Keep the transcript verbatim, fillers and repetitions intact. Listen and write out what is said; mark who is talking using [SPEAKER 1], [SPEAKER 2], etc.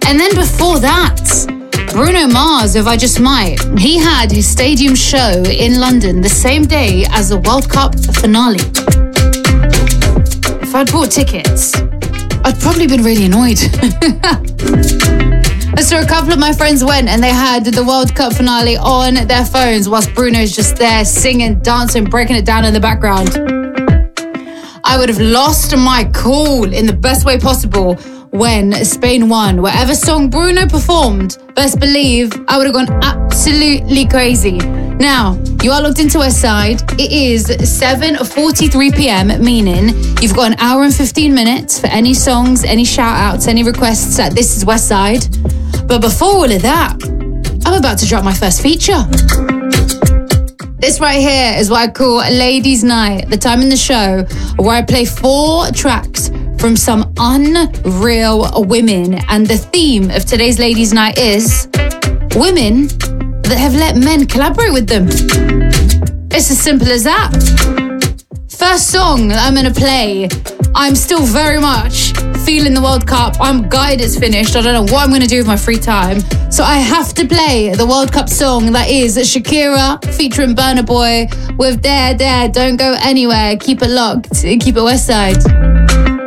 [SPEAKER 1] And then before that, Bruno Mars, If I Just Might. He had his stadium show in London the same day as the World Cup finale. If I'd bought tickets, I'd probably been really annoyed. So a couple of my friends went and they had the World Cup finale on their phones whilst Bruno's just there singing, dancing, breaking it down in the background. I would have lost my cool in the best way possible when Spain won. Whatever song Bruno performed, best believe I would have gone absolutely crazy. Now, you are logged into Westside. It is seven forty-three p.m, meaning you've got an hour and fifteen minutes for any songs, any shout-outs, any requests at This Is Westside. But before all of that, I'm about to drop my first feature. This right here is what I call a ladies' night, the time in the show where I play four tracks from some unreal women. And the theme of today's ladies' night is women that have let men collaborate with them. It's as simple as that. First song that I'm going to play, I'm still very much feeling the World Cup. I'm gutted it's finished. I don't know what I'm going to do with my free time. So I have to play the World Cup song that is Shakira featuring Burna Boy with Dare Dare. Don't go anywhere. Keep it locked. Keep it Westside.